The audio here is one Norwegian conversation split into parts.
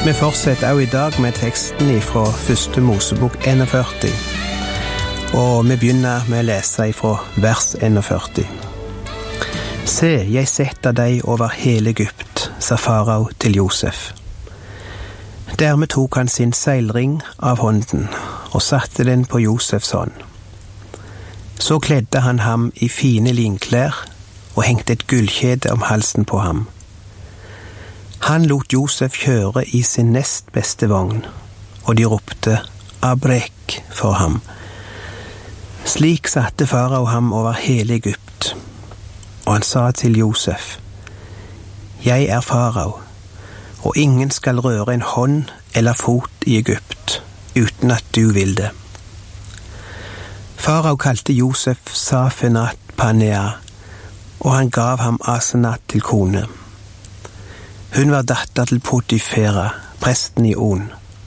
Vi fortsetter også i dag med teksten fra 1. Mosebok 41, og vi begynner med å lese fra vers 41. Se, jeg setter deg over hele Egypt, sa farao til Josef. Dermed tok han sin seilring av hånden og satte den på Josefs hånd. Så kledde han ham i fine linklær og hengte et gullkjede om halsen på ham. Han lot Josef kjøre i sin nest beste vogn, og de ropte Abrek for ham. Slik satte farao ham over hele Egypt, og han sa til Josef, Jeg er farao, og ingen skal røre en hånd eller fot i Egypt, uten at du vil det. Farao kalte Josef Safenat Panea, og han gav ham Asenat til kone. Hun var datter til Potifera, presten i On.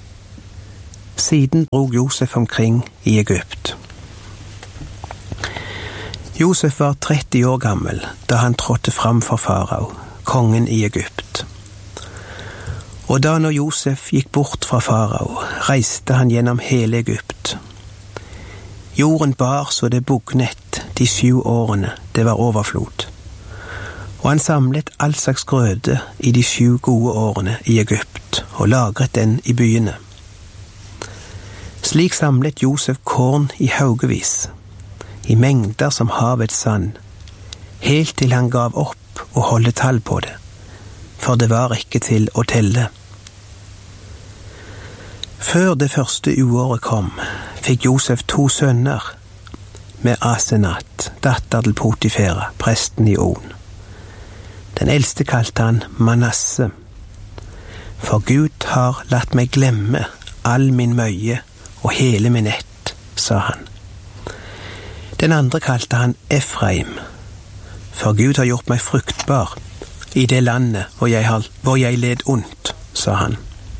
Siden drog Josef omkring i Egypt. Josef var 30 år gammel da han trådte fram for farao, kongen i Egypt. Og da når Josef gikk bort fra farao, reiste han gjennom hele Egypt. Jorden bar så det bugnet de 7 årene det var overflod. Og han samlet all slags grøde i de 7 gode årene i Egypt, og lagret den i byene. Slik samlet Josef korn i haugevis, i mengder som havets sand, helt til han gav opp å holde tall på det, for det var ikke til å telle. Før det første uåret kom, fikk Josef 2 sønner, med Asenat, datter til Potifera, presten i On. Den eldste kalte han Manasse. For Gud har latt meg glemme all min møye og hele min ett, sa han. Den andre kalte han Efraim. For Gud har gjort meg fruktbar i det landet hvor jeg led ondt, sa han.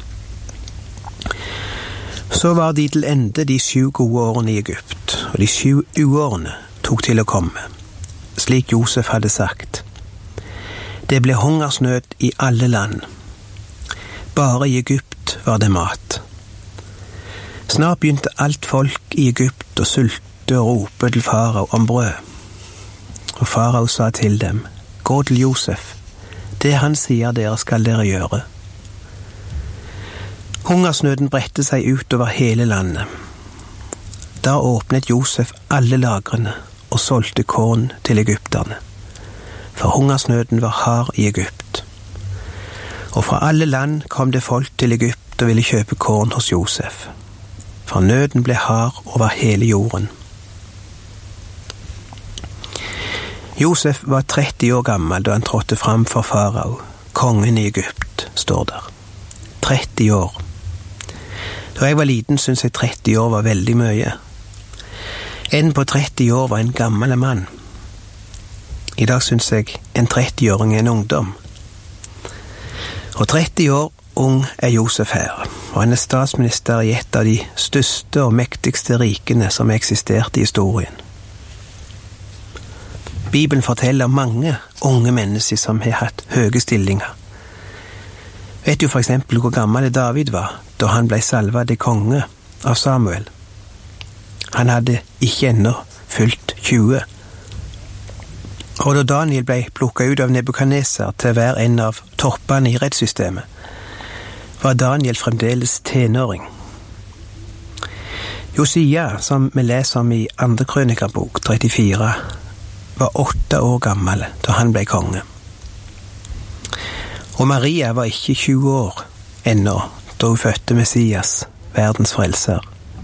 Så var de til ende de 7 gode årene i Egypt, og de 7 uårene tok til å komme, slik Josef hadde sagt. Det ble hungersnød i alle land. Bare i Egypt var det mat. Snart begynte alt folk i Egypt å sulte og rope til farao om brød. Og farao sa til dem, gå til Josef, det han sier dere skal dere gjøre. Hungersnøden bredte seg ut over hele landet. Da åpnet Josef alle lagrene og solgte korn til egypterne. For hungersnøden var hard i Egypt. Og fra alle land kom det folk til Egypt og ville kjøpe korn hos Josef. For nøden ble hard over hele jorden. Josef var 30 år gammel da han trådte fram for farao, kongen i Egypt, står der. 30 år. Da jeg var liten syntes jeg 30 år var veldig mye. En på 30 år var en gammel mann. I dag synes jeg en 30-åring er en ungdom. Og 30 år ung er Josef her, og han er statsminister i et av de største og mektigste rikene som eksisterte i historien. Bibelen forteller om mange unge mennesker som har hatt høye stillinger. Vet du for eksempel hvor gammel David var da han ble salvet til konge av Samuel? Han hadde ikke ennå fylt 20. Og da Daniel ble plukket ut av Nebukadnesar til å være en av toppene i rettssystemet, var Daniel fremdeles tenåring. Josia, som vi leser om i 2. Krønikabok 34, var 8 år gammel da han ble konge. Og Maria var ikke 20 år ennå da hun fødte Messias, verdens frelser.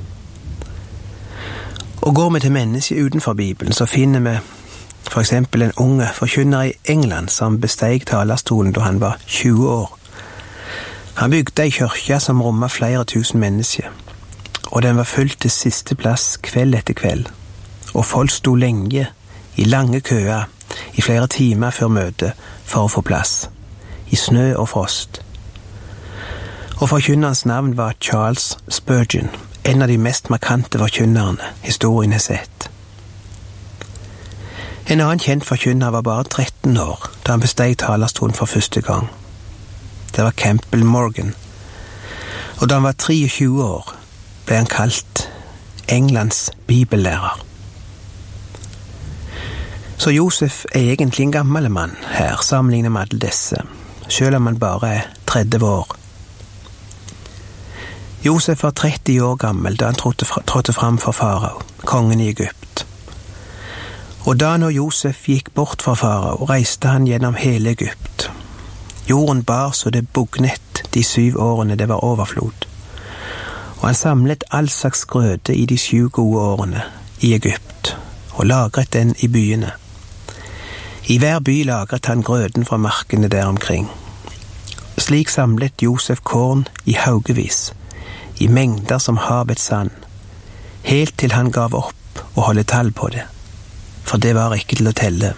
Og går vi til mennesker utenfor Bibelen, så finner vi for eksempel en unge forkynner i England som besteg talerstolen da han var 20 år. Han bygde en kirke som rommet flere tusen mennesker, og den var fullt til siste plass kveld etter kveld. Og folk sto lenge i lange køer i flere timer før møtet for å få plass, i snø og frost. Og forkynnerens navn var Charles Spurgeon, en av de mest markante forkynnerne historien har sett. En annen kjent forkynner var bare 13 år da han besteg talerstolen for første gang. Det var Campbell Morgan, Og da han var 23 år, ble han kalt Englands bibellærer. Så Josef er egentlig en gammel mann her, sammenlignet med alle disse, selv om han bare er 30 år. Josef var 30 år gammel da han trådte fram for farao, kongen i Egypt. Og da når Josef gikk bort fra farao, reiste han gjennom hele Egypt. Jorden bar så det bugnet de 7 årene det var overflod. Og han samlet all slags grøde i de 7 gode årene i Egypt, og lagret den i byene. I hver by lagret han grøden fra markene der omkring. Slik samlet Josef korn i haugevis, i mengder som havets sand, helt til han gav opp å holde tall på det, for det var ikke til å telle.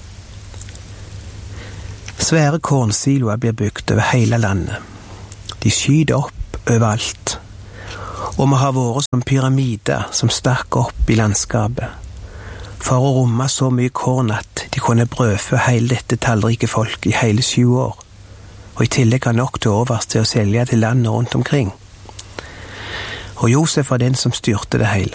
Svære kornsiloer blir bygd over hele landet. De skyter opp overalt, og må ha vært som pyramider som stakk opp i landskapet, for å romme så mye korn at de kunne brødfø hele dette tallrike folk i hele 7 år, og i tillegg ha nok til overs til å selge til landet rundt omkring. Og Josef var den som styrte det hele.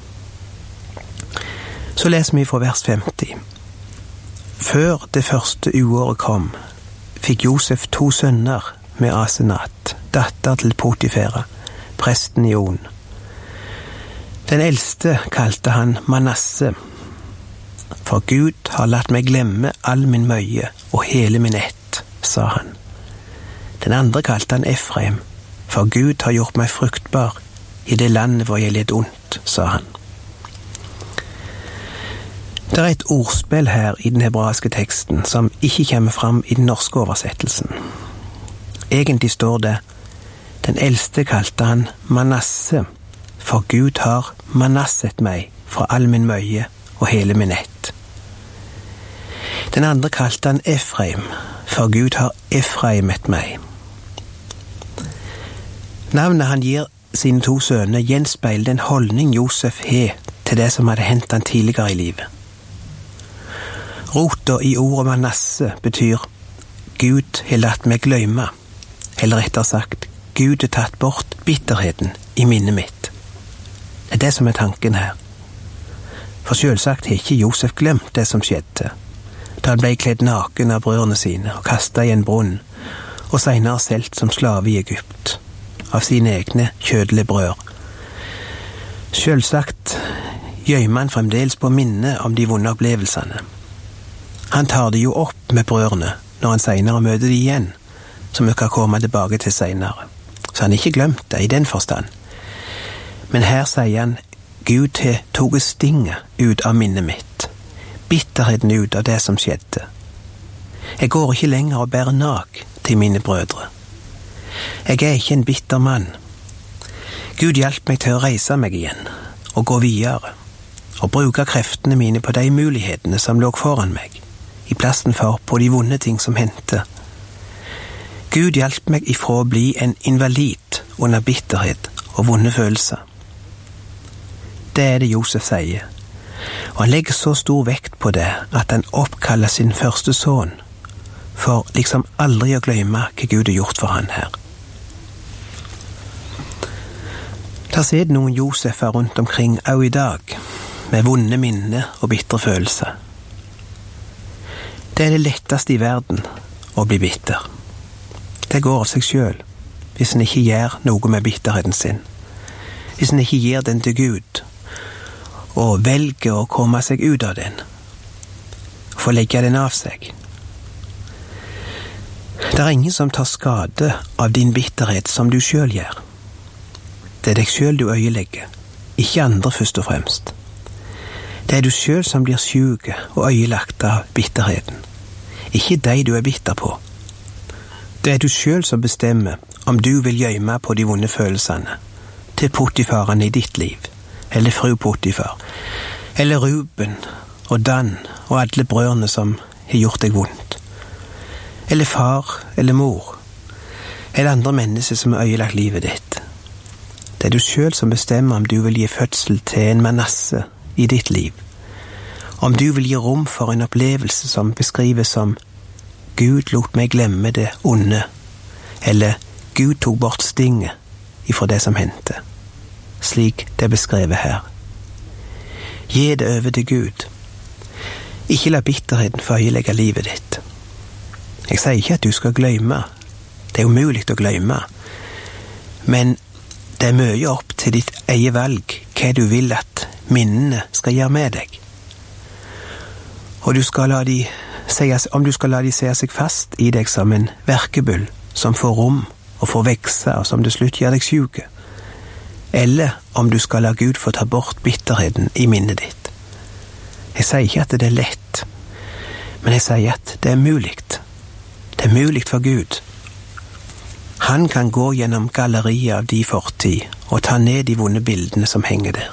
Så leser vi fra vers 50. Før det første uåret kom, fikk Josef 2 sønner med Asenat, datter til Potifera, presten i On. Den eldste kalte han Manasse, for Gud har latt meg glemme all min møye og hele min ett, sa han. Den andre kalte han Efraim, for Gud har gjort meg fruktbar i det landet hvor jeg led ondt, sa han. Det er et ordspill her i den hebraiske teksten som ikke kommer fram i den norske oversettelsen. Egentlig står det: den eldste kalte han Manasse, for Gud har manasset meg fra all min møye og hele min ett. Den andre kalte han Efraim, for Gud har Efraimet meg. Navnet han gir sine 2 sønner gjenspeiler den holdning Josef har til det som hadde hendt han tidligere i livet. Rota i ordet Manasse betyr Gud har latt meg glemme, eller rettere sagt, Gud har tatt bort bitterheten i minnet mitt. Det er det som er tanken her. For selvsagt har ikke Josef glemt det som skjedde, da han ble kledd naken av brødrene sine og kastet i en brunn, og senere solgt som slave i Egypt, av sine egne kjødelige brødre. Selvsagt gjemmer han fremdeles på minnet om de vonde opplevelsene. Han tar det jo opp med brødrene når han senere møter de igjen, som vi kan komme tilbake til senere. Så han har ikke glemt det i den forstand. Men her sier han, Gud har tatt stinget ut av minnet mitt, bitterheten ut av det som skjedde. Jeg går ikke lenger og bærer nag til mine brødre. Jeg er ikke en bitter mann. Gud hjalp meg til å reise meg igjen, og gå videre, og bruke kreftene mine på de mulighetene som lå foran meg, i plassen for på de vonde ting som hendte. Gud hjalp meg ifra å bli en invalid under bitterhet og vonde følelser. Det er det Josef sier, og han legger så stor vekt på det at han oppkaller sin første sønn, for liksom aldri å glemme hva Gud har gjort for han her. Der sitter noen Josefer rundt omkring også i dag, med vonde minner og bitre følelser. Det er det letteste i verden å bli bitter. Det går av seg selv, hvis en ikke gjør noe med bitterheten sin. Hvis en ikke gir den til Gud, og velger å komme seg ut av den, og få legge den av seg. Det er ingen som tar skade av din bitterhet som du selv gjør. Det er deg selv du øyelegger, ikke andre først og fremst. Det er du selv som blir syk og øyelagt av bitterheten, ikke de du er bitter på. Det er du selv som bestemmer om du vil gjemme på de vonde følelsene til Potifaren i ditt liv, eller fru Potifar, eller Ruben og Dan og alle brødrene som har gjort deg vondt, eller far eller mor, eller andre mennesker som har øyelagt livet ditt. Det er du selv som bestemmer om du vil gi fødsel til en Manasse i ditt liv, om du vil gi rom for en opplevelse som beskrives som Gud lot meg glemme det onde, eller Gud tok bort stinget ifra det som hendte, slik det er beskrevet her. Gi det over til Gud. Ikke la bitterheten forøyelegge livet ditt. Jeg sier ikke at du skal glemme. Det er umulig å glemme. Men det er mye opp til ditt eget valg hva du vil at minnene skal gjøre med deg. Og om du skal la de se seg fast i deg som en verkebyll som får rom og får vekse og som til slutt gjør deg syk. Eller om du skal la Gud få ta bort bitterheten i minnet ditt. Jeg sier ikke at det er lett, men jeg sier at det er mulig. Det er mulig for Gud. Han kan gå gjennom galleriet av de fortid og ta ned de vonde bildene som henger der.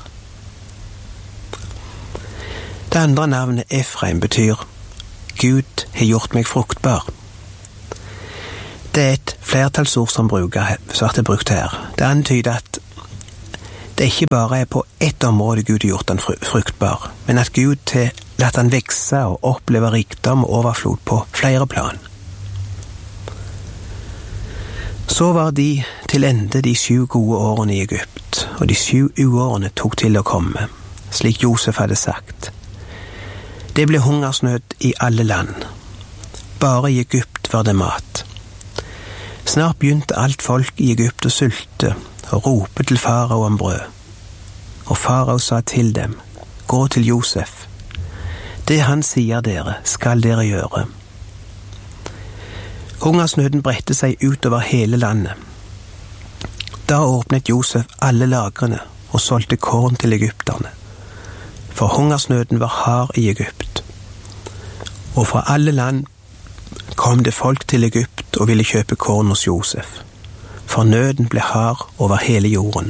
Det andre navnet Efraim betyr Gud har gjort meg fruktbar. Det er et flertallsord som er brukt her. Det antyder at det ikke bare er på ett område Gud har gjort han fruktbar, men at Gud har latt han vekse og oppleve rikdom og overflod på flere plan. Så var de til ende de 7 gode årene i Egypt, og de 7 uårene tok til å komme, slik Josef hadde sagt. Det ble hungersnød i alle land. Bare i Egypt var det mat. Snart begynte alt folk i Egypt å sulte og rope til farao om brød. Og farao sa til dem, gå til Josef. Det han sier dere, skal dere gjøre. Hungersnøden bredte seg utover hele landet. Da åpnet Josef alle lagrene og solgte korn til egypterne. For hungersnøden var hard i Egypt. Og fra alle land kom det folk til Egypt og ville kjøpe korn hos Josef. For nøden ble hard over hele jorden.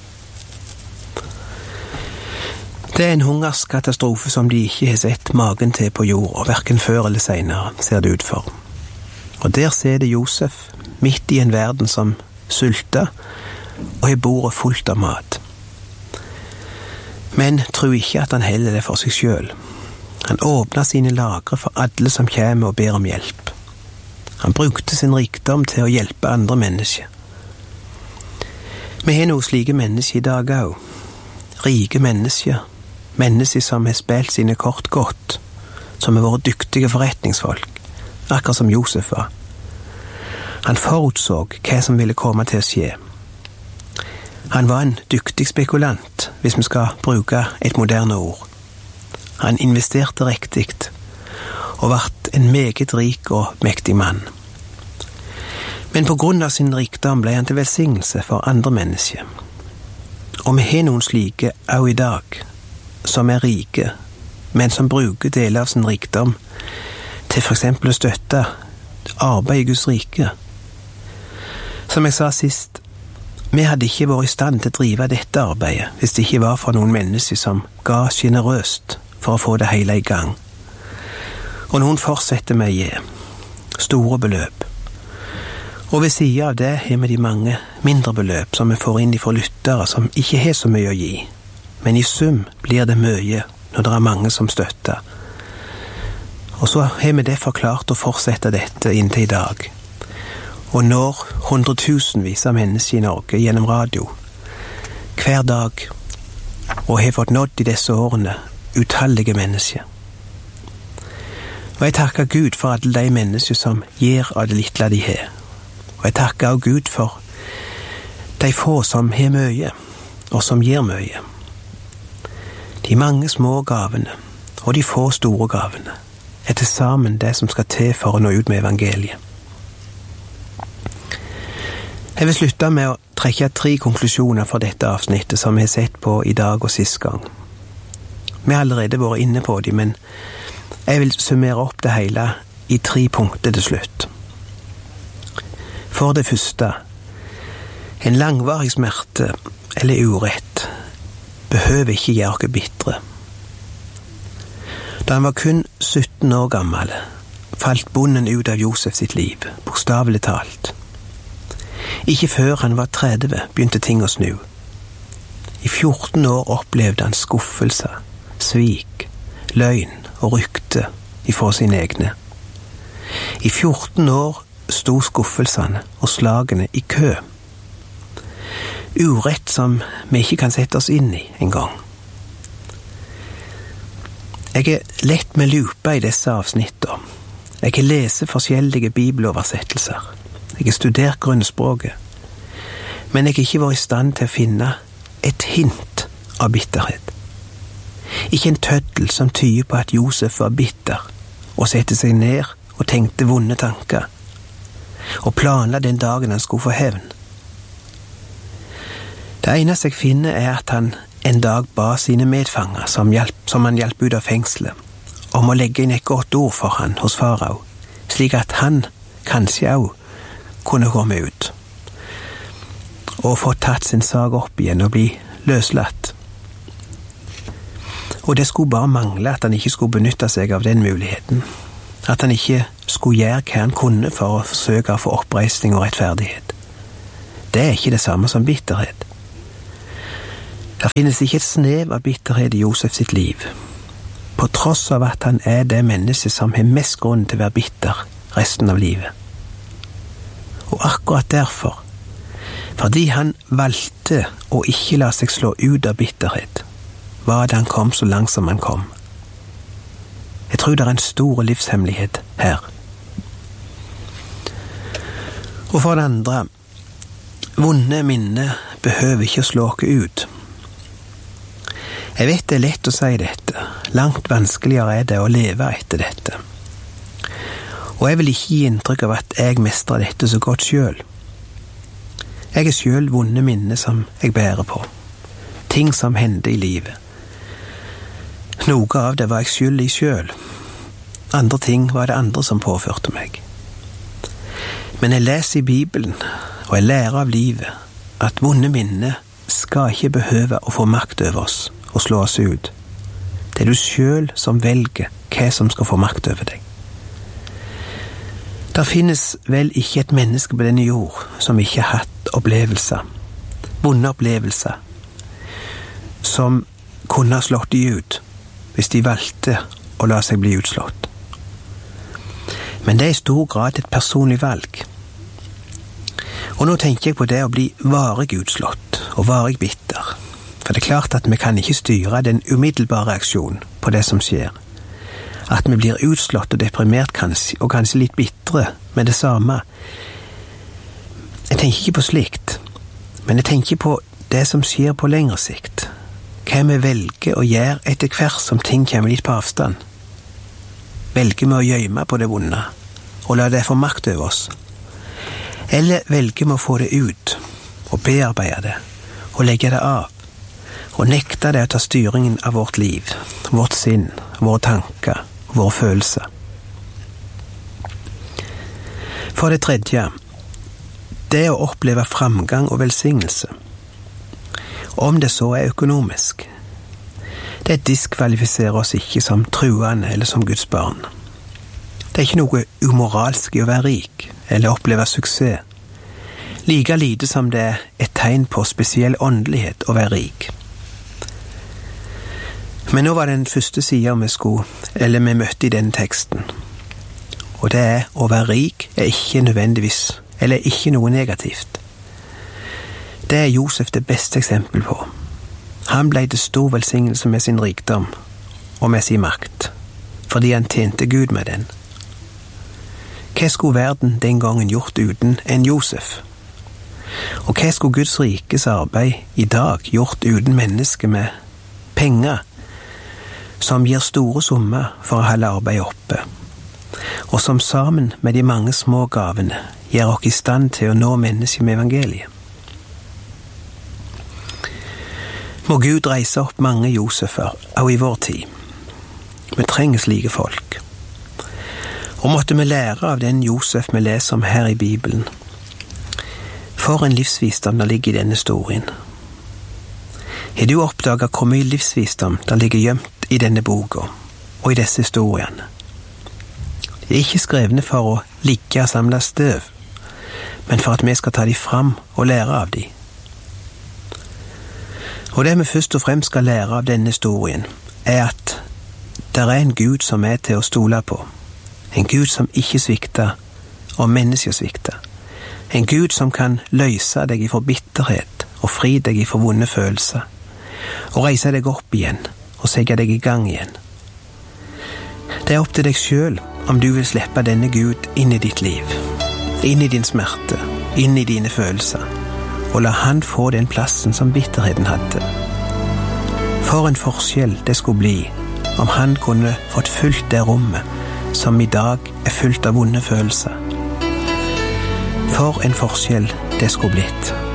Det er en hungerskatastrofe som de ikke har sett magen til på jorda, hverken før eller senere, ser det ut for. Og der ser det Josef, midt i en verden som sulter, og har bordet fullt av mat. Men tro ikke at han heller det for seg selv. Han åpner sine lagre for alle som kommer og ber om hjelp. Han brukte sin rikdom til å hjelpe andre mennesker. Vi har noen slike mennesker i dag også. Rike mennesker. Mennesker som har spilt sine kort godt. Som har vært dyktige forretningsfolk. Akkurat som Josef var. Han forutså hva som ville komme til å skje. Han var en dyktig spekulant, hvis vi skal bruke et moderne ord. Han investerte riktig, og ble en meget rik og mektig mann. Men på grunn av sin rikdom ble han til velsignelse for andre mennesker. Og vi har noen slike også i dag, som er rike, men som bruker deler av sin rikdom til for eksempel å støtte arbeid i Guds rike. Som jeg sa sist, vi hadde ikke vært i stand til å drive dette arbeidet hvis det ikke var for noen mennesker som ga generøst for å få det hele i gang. Og noen fortsetter med å gi store beløp. Og ved siden av det har vi de mange mindre beløp som vi får inn fra lyttere som ikke har så mye å gi. Men i sum blir det mye når det er mange som støtter. Og så har vi derfor klart å fortsette dette inntil i dag. Og når hundretusenvis av mennesker i Norge gjennom radio hver dag og har fått nådd i disse årene utallige mennesker. Og jeg takker Gud for alle de mennesker som gir av det lille de har. Og jeg takker også Gud for de få som har mye og som gir mye. De mange små gavene og de få store gavene er til sammen det som skal til for å nå ut med evangeliet. Jeg vil slutte med å trekke 3 konklusjoner for dette avsnittet som vi har sett på i dag og sist gang. Vi har allerede vært inne på dem, men jeg vil summere opp det hele i 3 punkter til slutt. For det første, en langvarig smerte eller urett behøver ikke gjøre oss bitre. Da han var kun 17 år gammel, falt bonden ut av Josef sitt liv, bokstavelig talt. Ikke før han var 30 begynte ting å snu. I 14 år opplevde han skuffelse, svik, løgn og rykte ifra sine egne. I 14 år sto skuffelsene og slagene i kø. urett som vi ikke kan sette oss inn i en gang. Jeg er lett med lupa i disse avsnittene. Jeg har lest forskjellige bibeloversettelser. Jeg har studert grunnspråket. Men jeg har ikke vært i stand til å finne et hint av bitterhet. Ikke en tøddel som tyder på at Josef var bitter og sette seg ned og tenkte vonde tanker og planla den dagen han skulle få hevn. Det eneste jeg finner er at han en dag ba sine medfanger som han hjalp ut av fengslet om å legge inn et godt ord for han hos farao, slik at han kanskje også kunne komme ut og få tatt sin sak opp igjen og bli løslatt. Og det skulle bare mangle at han ikke skulle benytte seg av den muligheten, at han ikke skulle gjøre hva han kunne for å forsøke å få oppreisning og rettferdighet. Det er ikke det samme som bitterhet. Det finnes ikke et snev av bitterhet i Josef sitt liv, på tross av at han er det menneske som har mest grunn til å være bitter resten av livet. Og akkurat derfor, fordi han valgte å ikke la seg slå ut av bitterhet, var det han kom så langt som han kom. Jeg tror det er en stor livshemmelighet her. Og for det andre, vonde minner behøver ikke å slå oss ut. Jeg vet det er lett å si dette, langt vanskeligere er det å leve etter dette. Og jeg vil ikke gi inntrykk av at jeg mestrer dette så godt selv. Jeg er selv vonde minner som jeg bærer på, ting som hendte i livet. Noe av det var jeg skyld i selv, andre ting var det andre som påførte meg. Men jeg leser i Bibelen, og jeg lærer av livet, at vonde minner skal ikke behøve å få makt over oss og slå oss ut. Det er du selv som velger hva som skal få makt over deg. Det finnes vel ikke et menneske på denne jord som ikke har hatt opplevelser, vonde opplevelser, som kunne ha slått de ut hvis de valgte å la seg bli utslått. Men det er i stor grad et personlig valg. Og nå tenker jeg på det å bli varig utslått og varig bitter. For det er klart at vi kan ikke styre den umiddelbare reaksjonen på det som skjer. At vi blir utslått og deprimert kanskje, og kanskje litt bitre med det samme. Jeg tenker ikke på slikt, men jeg tenker på det som skjer på lengre sikt. Hva vi velger å gjøre etter hvert som ting kommer litt på avstand. Velger vi å gjemme på det vonde, og la det få makt over oss? Eller velger vi å få det ut, og bearbeide det, og legge det av, og nekte det å ta styringen av vårt liv, vårt sinn, våre tanker, våre følelser? For det tredje, det å oppleve framgang og velsignelse, om det så er økonomisk. Det diskvalifiserer oss ikke som truende eller som Guds barn. Det er ikke noe umoralsk i å være rik eller oppleve suksess, like lite som det er et tegn på spesiell åndelighet å være rik. Men nå var den første siden vi møtte i denne teksten, og det er å være rik er ikke nødvendigvis, eller ikke noe negativt. Det er Josef det beste eksempel på. Han ble til stor velsignelse med sin rikdom og med sin makt, fordi han tjente Gud med den. Hva skulle verden den gangen gjort uten en Josef? Og hva skulle Guds rikes arbeid i dag gjort uten mennesker med penger, som gir store summer for å holde arbeidet oppe, og som sammen med de mange små gavene gjør oss i stand til å nå mennesker med evangeliet? Må Gud reise opp mange Josefer, også i vår tid. Vi trenger slike folk. Og måtte vi lære av den Josef vi leser om her i Bibelen. For en livsvisdom der ligger i denne historien. Har du oppdaget hvor mye livsvisdom der ligger gjemt i denne boka og i disse historiene? De er ikke skrevne for å ligge og samle støv, men for at vi skal ta de fram og lære av de. Og det vi først og fremst skal lære av denne historien, er at det er en Gud som er til å stole på. En Gud som ikke svikter, og mennesker svikter. En Gud som kan løse deg ifra bitterhet og fri deg ifra vonde følelser, og reise deg opp igjen og sette deg i gang igjen. Det er opp til deg selv om du vil slippe denne Gud inn i ditt liv, inn i din smerte, inn i dine følelser, og la han få den plassen som bitterheten hadde. For en forskjell det skulle bli om han kunne fått fylt det rommet som i dag fylt av vonde følelser. For en forskjell det skulle blitt.